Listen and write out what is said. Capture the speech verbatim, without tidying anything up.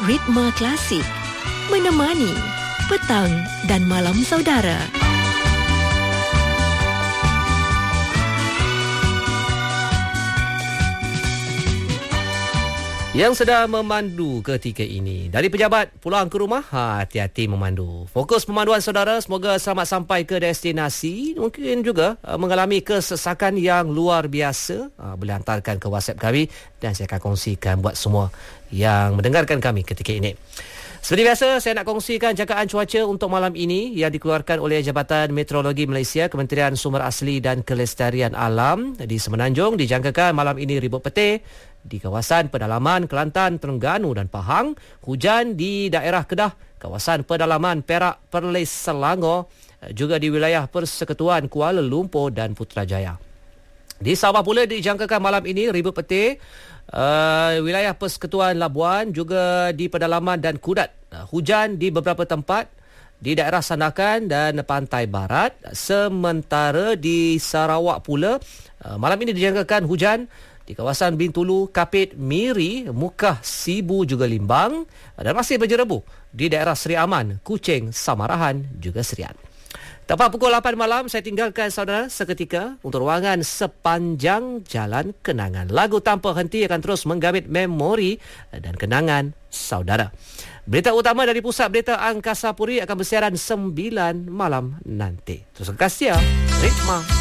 Ritma Klasik, menemani petang dan malam saudara. Yang sedang memandu ketika ini, dari pejabat pulang ke rumah, ha, hati-hati memandu. Fokus pemanduan saudara, semoga selamat sampai ke destinasi. Mungkin juga uh, mengalami kesesakan yang luar biasa. Uh, boleh hantarkan ke WhatsApp kami dan saya akan kongsikan buat semua yang mendengarkan kami ketika ini. Seperti biasa, saya nak kongsikan jangkaan cuaca untuk malam ini yang dikeluarkan oleh Jabatan Meteorologi Malaysia, Kementerian Sumber Asli dan Kelestarian Alam. Di Semenanjung dijangkakan malam ini ribut petir. Di kawasan pedalaman Kelantan, Terengganu dan Pahang, hujan di daerah Kedah, kawasan pedalaman Perak, Perlis, Selangor, juga di wilayah Persekutuan Kuala Lumpur dan Putrajaya. Di Sabah pula dijangkakan malam ini ribut petir. Uh, wilayah Persekutuan Labuan, juga di pedalaman dan Kudat. Uh, hujan di beberapa tempat di daerah Sandakan dan Pantai Barat. Sementara di Sarawak pula, uh, malam ini dijangkakan hujan di kawasan Bintulu, Kapit, Miri, Mukah, Sibu juga Limbang, dan masih berjerebu di daerah Seri Aman, Kuching, Samarahan juga Serian. Tepat pukul lapan malam, saya tinggalkan saudara seketika untuk ruangan Sepanjang Jalan Kenangan. Lagu tanpa henti akan terus menggabit memori dan kenangan saudara. Berita utama dari Pusat Berita Angkasa Puri akan bersiaran sembilan malam nanti. Terus kasih ya, Ritma.